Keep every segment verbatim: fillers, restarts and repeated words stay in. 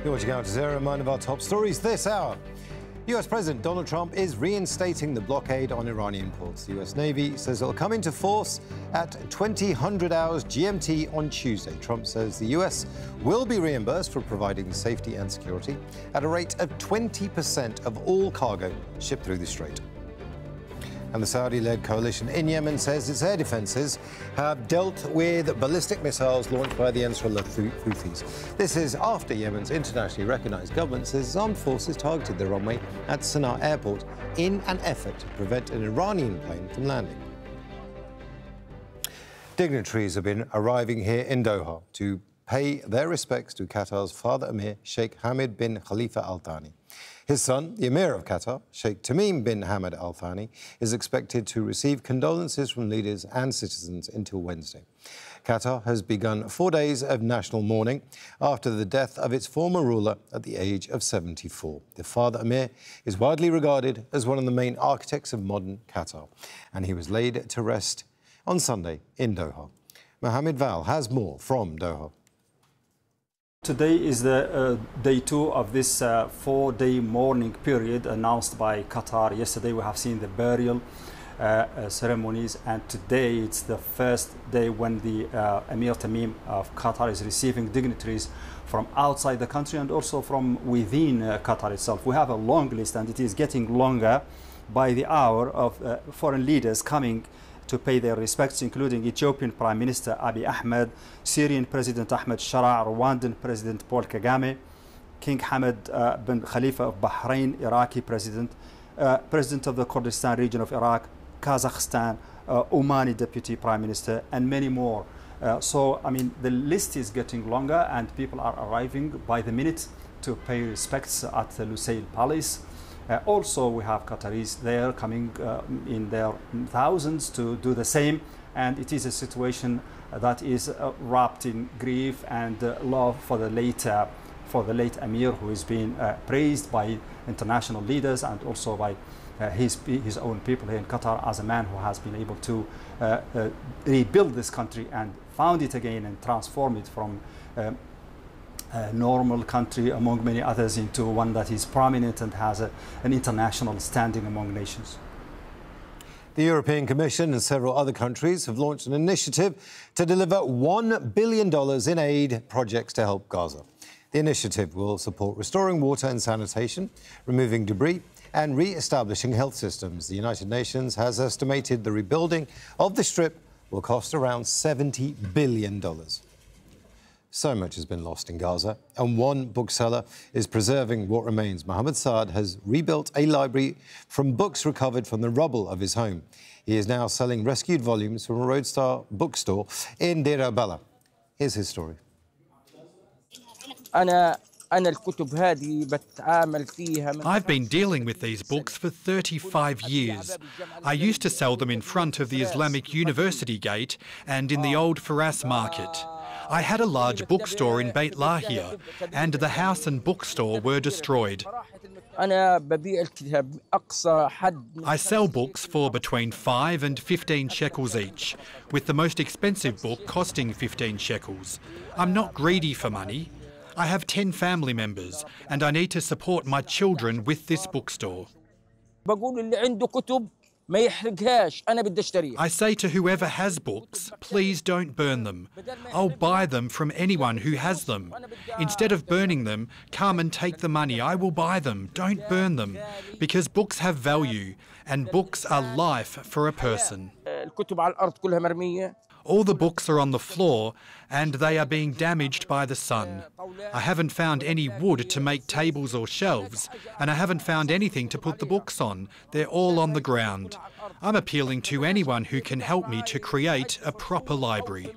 You're watching Al Jazeera, and one of our top stories this hour. U S President Donald Trump is reinstating the blockade on Iranian ports. The U S Navy says it'll come into force at twenty hundred hours G M T on Tuesday. Trump says the U S will be reimbursed for providing safety and security at a rate of twenty percent of all cargo shipped through the strait. And the Saudi-led coalition in Yemen says its air defences have dealt with ballistic missiles launched by the Ansarullah Houthis. This is after Yemen's internationally recognised government says its armed forces targeted the runway at Sana'a airport in an effort to prevent an Iranian plane from landing. Dignitaries have been arriving here in Doha to pay their respects to Qatar's father Emir, Sheikh Hamad bin Khalifa Al Thani. His son, the Emir of Qatar, Sheikh Tamim bin Hamad Al Thani, is expected to receive condolences from leaders and citizens until Wednesday. Qatar has begun four days of national mourning after the death of its former ruler at the age of seventy-four. The father Emir is widely regarded as one of the main architects of modern Qatar, and he was laid to rest on Sunday in Doha. Mohammed Val has more from Doha. Today is the uh, day two of this uh, four-day mourning period announced by Qatar. Yesterday we have seen the burial uh, uh, ceremonies, and today it's the first day when the uh, Emir Tamim of Qatar is receiving dignitaries from outside the country and also from within uh, Qatar itself. We have a long list, and it is getting longer by the hour, of uh, foreign leaders coming to pay their respects, including Ethiopian Prime Minister Abiy Ahmed, Syrian President Ahmed Shara, Rwandan President Paul Kagame, King Hamad uh, bin Khalifa of Bahrain, Iraqi President, uh, President of the Kurdistan region of Iraq, Kazakhstan, uh, Omani Deputy Prime Minister, and many more. Uh, so, I mean, the list is getting longer, and people are arriving by the minute to pay respects at the Lusail Palace. Uh, also, we have Qataris there coming uh, in their thousands to do the same, and it is a situation that is uh, wrapped in grief and uh, love for the late uh, for the late Emir, who is being uh, praised by international leaders and also by uh, his his own people here in Qatar as a man who has been able to uh, uh, rebuild this country and found it again and transform it from Uh, a normal country among many others into one that is prominent and has a, an international standing among nations. The European Commission and several other countries have launched an initiative to deliver one billion dollars in aid projects to help Gaza. The initiative will support restoring water and sanitation, removing debris and re-establishing health systems. The United Nations has estimated the rebuilding of the Strip will cost around seventy billion dollars. So much has been lost in Gaza, and one bookseller is preserving what remains. Mohammed Saad has rebuilt a library from books recovered from the rubble of his home. He is now selling rescued volumes from a Roadstar bookstore in Deir al-Balah. Here's his story. I've been dealing with these books for thirty-five years. I used to sell them in front of the Islamic University gate and in the old Faras market. I had a large bookstore in Beit Lahia, and the house and bookstore were destroyed. I sell books for between five and fifteen shekels each, with the most expensive book costing fifteen shekels. I'm not greedy for money. I have ten family members, and I need to support my children with this bookstore. I say to whoever has books, please don't burn them. I'll buy them from anyone who has them. Instead of burning them, come and take the money. I will buy them. Don't burn them. Because books have value, and books are life for a person. All the books are on the floor, and they are being damaged by the sun. I haven't found any wood to make tables or shelves, and I haven't found anything to put the books on. They're all on the ground. I'm appealing to anyone who can help me to create a proper library.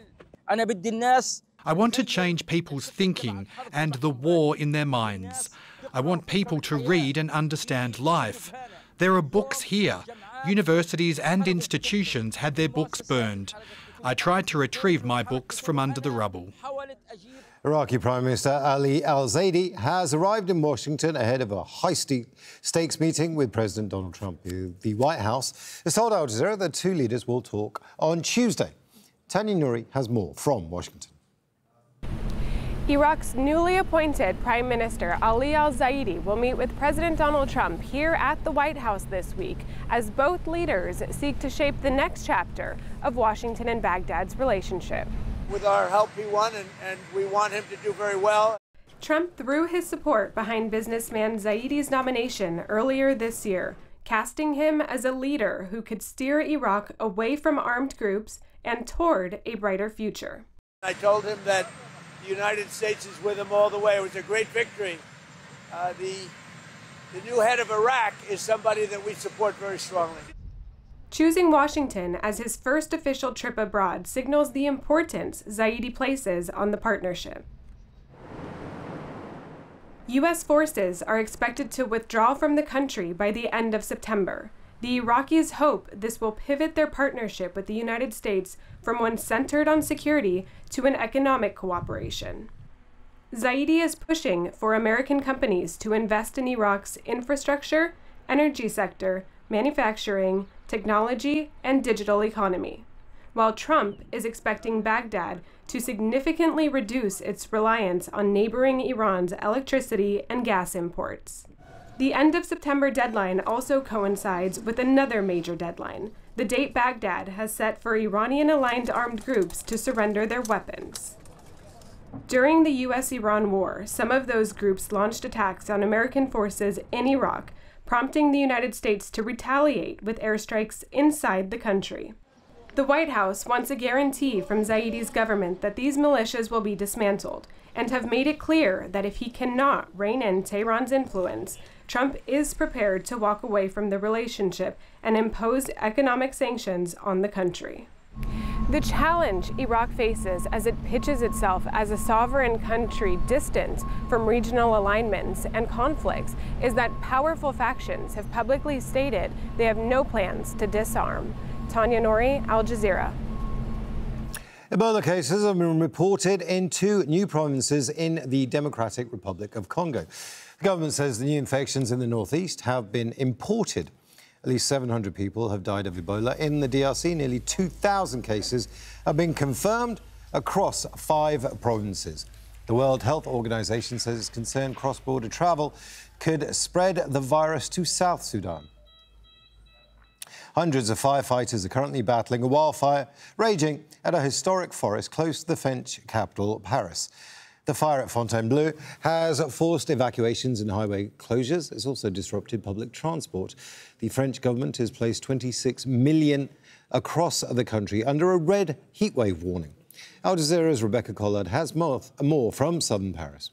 I want to change people's thinking and the war in their minds. I want people to read and understand life. There are books here. Universities and institutions had their books burned. I tried to retrieve my books from under the rubble. Iraqi Prime Minister Ali al-Zaidi has arrived in Washington ahead of a high-stakes meeting with President Donald Trump. The White House has told Al Jazeera that two leaders will talk on Tuesday. Tanya Nouri has more from Washington. Iraq's newly appointed Prime Minister Ali al-Zaidi will meet with President Donald Trump here at the White House this week as both leaders seek to shape the next chapter of Washington and Baghdad's relationship. With our help, he won, and, and we want him to do very well. Trump threw his support behind businessman Zaidi's nomination earlier this year, casting him as a leader who could steer Iraq away from armed groups and toward a brighter future. I told him that the United States is with him all the way. It was a great victory. Uh, the, the new head of Iraq is somebody that we support very strongly. Choosing Washington as his first official trip abroad signals the importance Zaidi places on the partnership. U S forces are expected to withdraw from the country by the end of September. The Iraqis hope this will pivot their partnership with the United States from one centered on security to an economic cooperation. Zaidi is pushing for American companies to invest in Iraq's infrastructure, energy sector, manufacturing, technology, and digital economy, while Trump is expecting Baghdad to significantly reduce its reliance on neighboring Iran's electricity and gas imports. The end of September deadline also coincides with another major deadline, the date Baghdad has set for Iranian-aligned armed groups to surrender their weapons. During the U S Iran war, some of those groups launched attacks on American forces in Iraq, prompting the United States to retaliate with airstrikes inside the country. The White House wants a guarantee from Zaidi's government that these militias will be dismantled, and have made it clear that if he cannot rein in Tehran's influence, Trump is prepared to walk away from the relationship and impose economic sanctions on the country. The challenge Iraq faces as it pitches itself as a sovereign country distant from regional alignments and conflicts is that powerful factions have publicly stated they have no plans to disarm. Tanya Nouri, Al Jazeera. Ebola cases have been reported in two new provinces in the Democratic Republic of Congo. The government says the new infections in the northeast have been imported. At least seven hundred people have died of Ebola in the D R C. Nearly two thousand cases have been confirmed across five provinces. The World Health Organization says it's concerned cross-border travel could spread the virus to South Sudan. Hundreds of firefighters are currently battling a wildfire raging at a historic forest close to the French capital, Paris. The fire at Fontainebleau has forced evacuations and highway closures. It's also disrupted public transport. The French government has placed twenty-six million across the country under a red heatwave warning. Al Jazeera's Rebecca Collard has more, more from southern Paris.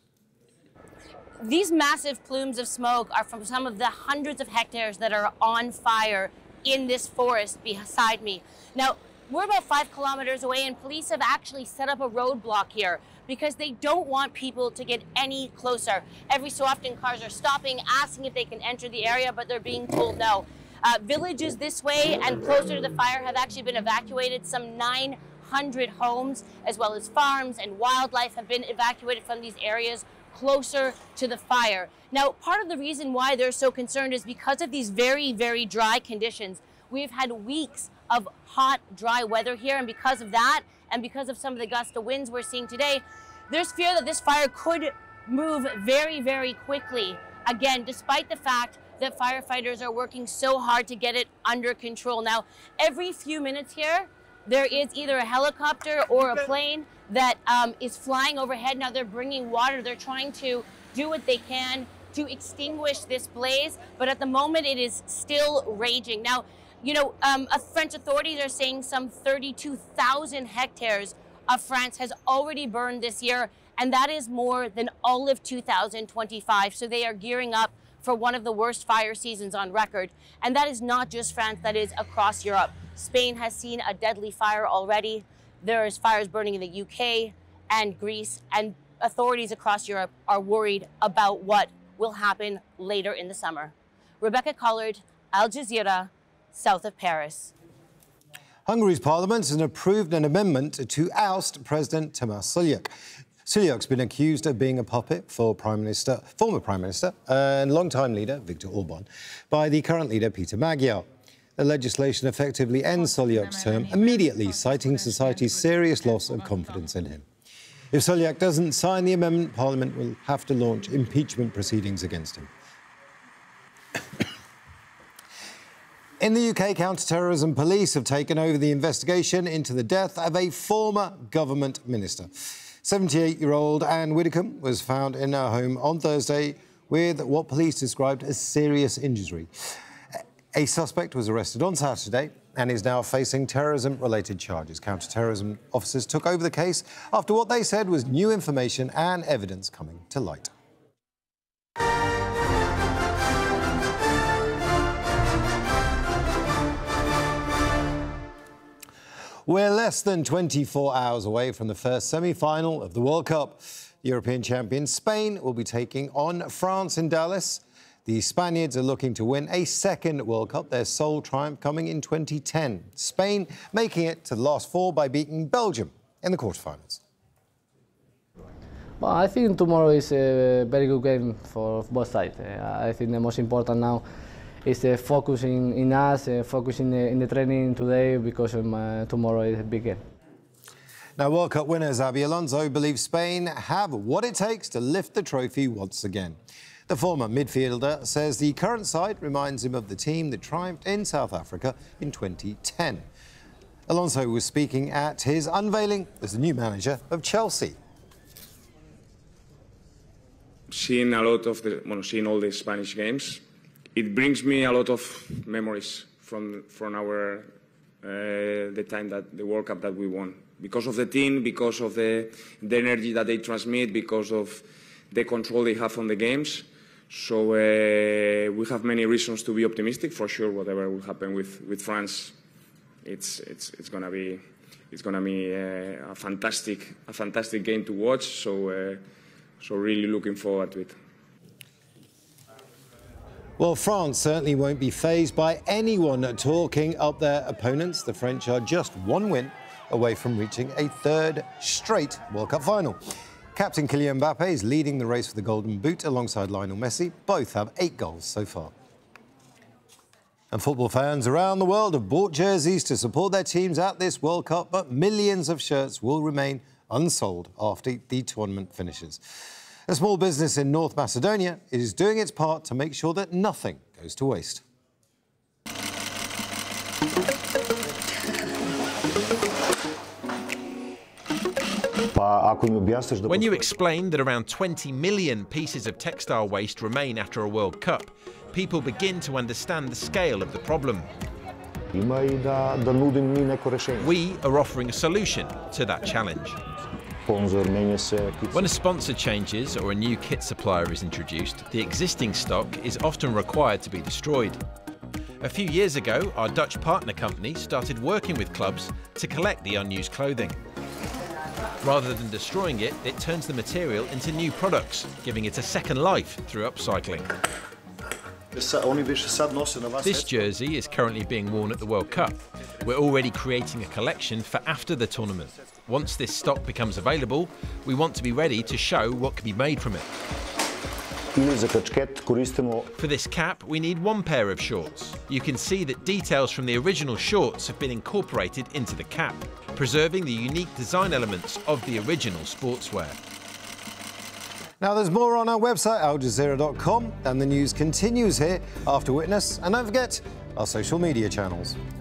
These massive plumes of smoke are from some of the hundreds of hectares that are on fire in this forest beside me. Now, we're about five kilometers away, and police have actually set up a roadblock here because they don't want people to get any closer. Every so often, cars are stopping, asking if they can enter the area, but they're being told no. Uh, villages this way and closer to the fire have actually been evacuated. Some nine hundred homes, as well as farms and wildlife, have been evacuated from these areas closer to the fire. Now, part of the reason why they're so concerned is because of these very, very dry conditions. We've had weeks of hot, dry weather here, and because of that, and because of some of the gust of winds we're seeing today, there's fear that this fire could move very, very quickly. Again, despite the fact that firefighters are working so hard to get it under control. Now, every few minutes here, there is either a helicopter or a plane that um, is flying overhead. Now they're bringing water. They're trying to do what they can to extinguish this blaze, but at the moment it is still raging. Now, you know, um, uh, French authorities are saying some thirty-two thousand hectares of France has already burned this year, and that is more than all of two thousand twenty-five. So they are gearing up for one of the worst fire seasons on record. And that is not just France, that is across Europe. Spain has seen a deadly fire already. There's fires burning in the U K and Greece, and authorities across Europe are worried about what will happen later in the summer. Rebecca Collard, Al Jazeera, south of Paris. Hungary's parliament has approved an amendment to oust President Tamás Sulyok. Sulyok's been accused of being a puppet for Prime Minister, former Prime Minister and longtime leader Viktor Orban by the current leader Peter Magyar. The legislation effectively ends Sulyok's term immediately, citing society's serious loss of confidence in him. If Solyak doesn't sign the amendment, Parliament will have to launch impeachment proceedings against him. In the U K, counter-terrorism police have taken over the investigation into the death of a former government minister. seventy-eight-year-old Anne Widdecombe was found in her home on Thursday with what police described as serious injury. A suspect was arrested on Saturday and is now facing terrorism-related charges. Counter-terrorism officers took over the case after what they said was new information and evidence coming to light. We're less than twenty-four hours away from the first semi-final of the World Cup. European champion Spain will be taking on France in Dallas. The Spaniards are looking to win a second World Cup, their sole triumph coming in twenty ten. Spain making it to the last four by beating Belgium in the quarterfinals. Well, I think tomorrow is a very good game for both sides. Uh, I think the most important now is uh, focusing in us, uh, focusing in, in the training today, because um, uh, tomorrow is a big game. Now, World Cup winners Xabi Alonso believes Spain have what it takes to lift the trophy once again. The former midfielder says the current side reminds him of the team that triumphed in South Africa in twenty ten. Alonso was speaking at his unveiling as the new manager of Chelsea. Seeing a lot of the, well, seeing all the Spanish games, it brings me a lot of memories from from our uh, the time that the World Cup that we won. Because of the team, because of the the energy that they transmit, because of the control they have on the games. So uh, we have many reasons to be optimistic. For sure, whatever will happen with, with France, it's it's it's gonna be it's gonna be uh, a fantastic a fantastic game to watch. So uh, so really looking forward to it. Well, France certainly won't be fazed by anyone talking up their opponents. The French are just one win away from reaching a third straight World Cup final. Captain Kylian Mbappe is leading the race for the Golden Boot alongside Lionel Messi. Both have eight goals so far. And football fans around the world have bought jerseys to support their teams at this World Cup, but millions of shirts will remain unsold after the tournament finishes. A small business in North Macedonia is doing its part to make sure that nothing goes to waste. When you explain that around twenty million pieces of textile waste remain after a World Cup, people begin to understand the scale of the problem. We are offering a solution to that challenge. When a sponsor changes or a new kit supplier is introduced, the existing stock is often required to be destroyed. A few years ago, our Dutch partner company started working with clubs to collect the unused clothing. Rather than destroying it, it turns the material into new products, giving it a second life through upcycling. This jersey is currently being worn at the World Cup. We're already creating a collection for after the tournament. Once this stock becomes available, we want to be ready to show what can be made from it. For this cap, we need one pair of shorts. You can see that details from the original shorts have been incorporated into the cap, preserving the unique design elements of the original sportswear. Now, there's more on our website, al jazeera dot com, and the news continues here after Witness. And don't forget our social media channels.